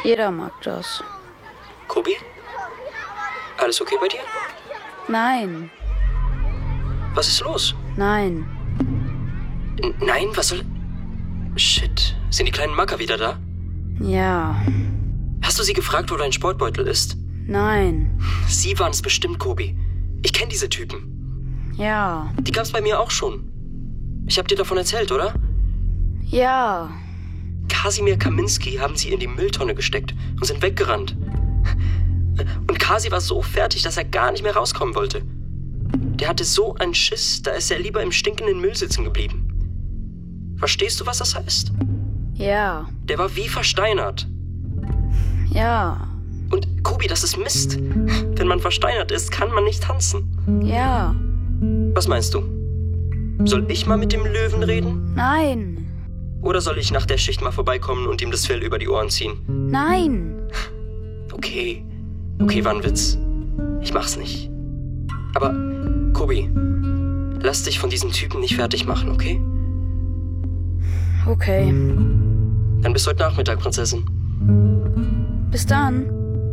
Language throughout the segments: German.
Jeder mag das. Kobi? Alles okay bei dir? Nein. Was ist los? Nein. Nein, was soll... Shit, sind die kleinen Macker wieder da? Ja. Hast du sie gefragt, wo dein Sportbeutel ist? Nein. Sie waren es bestimmt, Kobi. Ich kenne diese Typen. Ja. Die gab's bei mir auch schon. Ich hab dir davon erzählt, oder? Ja. Kasimir Kaminski haben sie in die Mülltonne gesteckt und sind weggerannt. Und Kasi war so fertig, dass er gar nicht mehr rauskommen wollte. Der hatte so einen Schiss, da ist er lieber im stinkenden Müll sitzen geblieben. Verstehst du, was das heißt? Ja. Der war wie versteinert. Ja. Und Kobi, das ist Mist. Wenn man versteinert ist, kann man nicht tanzen. Ja. Was meinst du? Soll ich mal mit dem Löwen reden? Nein. Oder soll ich nach der Schicht mal vorbeikommen und ihm das Fell über die Ohren ziehen? Nein. Okay, war ein Witz. Ich mach's nicht. Aber, Kobi, lass dich von diesen Typen nicht fertig machen, okay? Okay. Dann bis heute Nachmittag, Prinzessin. Bis dann.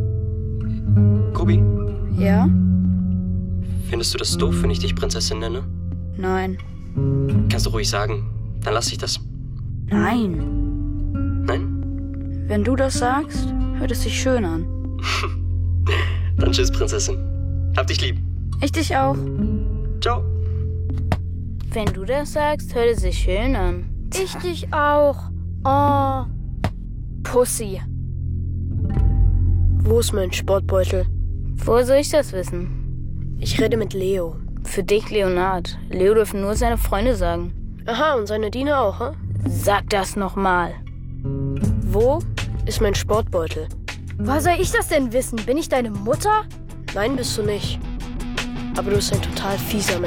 Kobi, Ja? findest du das doof, wenn ich dich Prinzessin nenne? Nein. Kannst du ruhig sagen, dann lass ich das. Nein. Nein? Wenn du das sagst, hört es sich schön an. Dann tschüss, Prinzessin. Hab dich lieb. Ich dich auch. Ciao. Wenn du das sagst, hört es sich schön an. Ich dich auch. Oh. Pussy. Wo ist mein Sportbeutel? Woher soll ich das wissen? Ich rede mit Leo. Für dich, Leonard. Leo dürfen nur seine Freunde sagen. Aha, und seine Diener auch, hä? Sag das nochmal. Wo ist mein Sportbeutel? Woher soll ich das denn wissen? Bin ich deine Mutter? Nein, bist du nicht. Aber du bist ein total fieser Mensch.